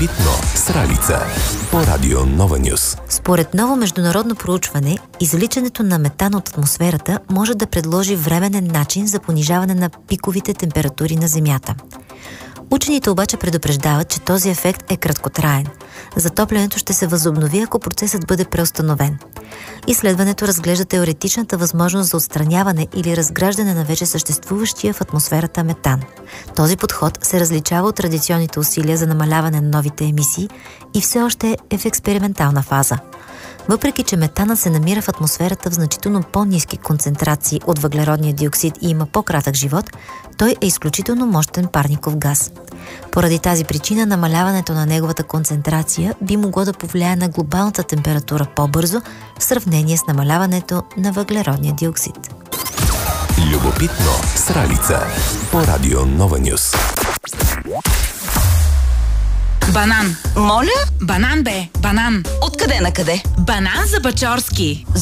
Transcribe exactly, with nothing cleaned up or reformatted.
Любопитно с Ралица по Радио Нова Нюс. Според ново международно проучване, извличането на метан от атмосферата може да предложи временен начин за понижаване на пиковите температури на Земята. Учените обаче предупреждават, че този ефект е краткотраен. Затоплянето ще се възобнови, ако процесът бъде преустановен. Изследването разглежда теоретичната възможност за отстраняване или разграждане на вече съществуващия в атмосферата метан. Този подход се различава от традиционните усилия за намаляване на новите емисии и все още е в експериментална фаза. Въпреки че метанът се намира в атмосферата в значително по-ниски концентрации от въглеродния диоксид и има по-кратък живот, той е изключително мощен парников газ. Поради тази причина намаляването на неговата концентрация би могло да повлияе на глобалната температура по-бързо в сравнение с намаляването на въглеродния диоксид. Любопитно с Ралица по Радио Нова Нюс. Банан. Моля? Банан бе, банан. Откъде на къде? Банан за Бачорски.